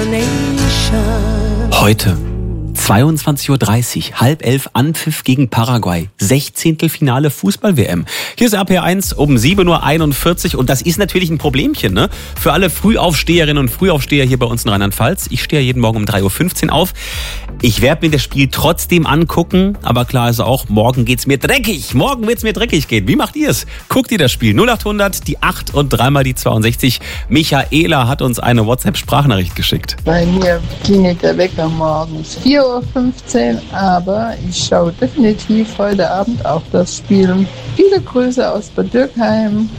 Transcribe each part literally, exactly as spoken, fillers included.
Heute zweiundzwanzig Uhr dreißig, halb elf Anpfiff gegen Paraguay. Sechzehntelfinale Fußball-W M. Hier ist R P R eins um sieben Uhr einundvierzig und das ist natürlich ein Problemchen, ne? Für alle Frühaufsteherinnen und Frühaufsteher hier bei uns in Rheinland-Pfalz. Ich stehe jeden Morgen um drei Uhr fünfzehn auf. Ich werde mir das Spiel trotzdem angucken, aber klar ist auch, morgen geht's mir dreckig. Morgen wird's mir dreckig gehen. Wie macht ihr es? Guckt ihr das Spiel? null achthundert, die acht und dreimal die zweiundsechzig. Michaela hat uns eine WhatsApp-Sprachnachricht geschickt. Bei mir klingelt der Wecker morgens vier Uhr fünfzehn, aber ich schaue definitiv heute Abend auch das Spiel. Viele Grüße aus Bad Dürkheim.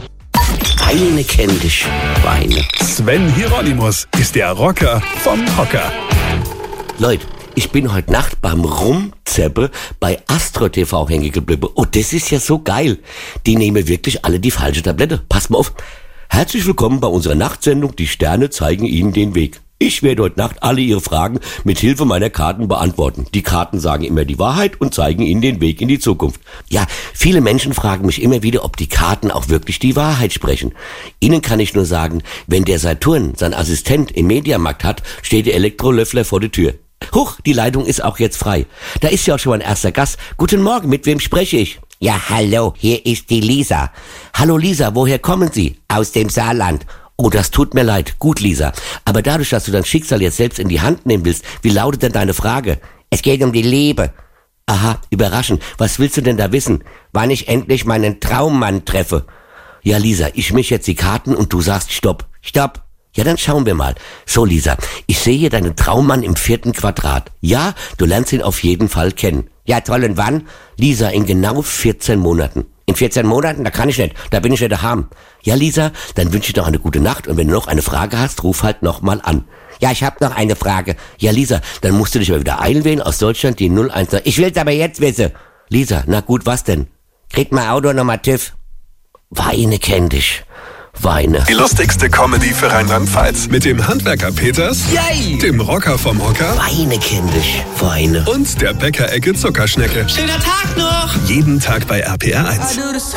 Weine kenn dich, Weine. Sven Hieronymus ist der Rocker vom Hocker. Leute, ich bin heute Nacht beim Rumzeppe bei Astro T V hängen geblieben. Oh, das ist ja so geil. Die nehmen wirklich alle die falsche Tablette. Passt mal auf. Herzlich willkommen bei unserer Nachtsendung. Die Sterne zeigen Ihnen den Weg. Ich werde heute Nacht alle Ihre Fragen mit Hilfe meiner Karten beantworten. Die Karten sagen immer die Wahrheit und zeigen Ihnen den Weg in die Zukunft. Ja, viele Menschen fragen mich immer wieder, ob die Karten auch wirklich die Wahrheit sprechen. Ihnen kann ich nur sagen, wenn der Saturn sein Assistent im Mediamarkt hat, steht der Elektrolöffler vor der Tür. Huch, die Leitung ist auch jetzt frei. Da ist ja auch schon mein erster Gast. Guten Morgen, mit wem spreche ich? Ja, hallo, hier ist die Lisa. Hallo Lisa, woher kommen Sie? Aus dem Saarland. Oh, das tut mir leid. Gut, Lisa. Aber dadurch, dass du dein Schicksal jetzt selbst in die Hand nehmen willst, wie lautet denn deine Frage? Es geht um die Liebe. Aha, überraschend. Was willst du denn da wissen? Wann ich endlich meinen Traummann treffe? Ja, Lisa, ich mische jetzt die Karten und du sagst Stopp. Stopp. Ja, dann schauen wir mal. So, Lisa, ich sehe hier deinen Traummann im vierten Quadrat. Ja, du lernst ihn auf jeden Fall kennen. Ja, toll, und wann? Lisa, in genau vierzehn Monaten. In vierzehn Monaten? Da kann ich nicht. Da bin ich nicht daheim. Ja, Lisa, dann wünsche ich noch eine gute Nacht und wenn du noch eine Frage hast, ruf halt nochmal an. Ja, ich habe noch eine Frage. Ja, Lisa, dann musst du dich mal wieder einwählen aus Deutschland, die null eins. Ich will's aber jetzt wissen. Lisa, na gut, was denn? Krieg mein Auto nochmal TÜV. Weine kenn dich. Weine. Die lustigste Comedy für Rheinland-Pfalz. Mit dem Handwerker Peters, Yay! Dem Rocker vom Hocker Weine kenn dich. Weine. und der Bäckerecke Zuckerschnecke. Schöner Tag noch! Jeden Tag bei R P R eins.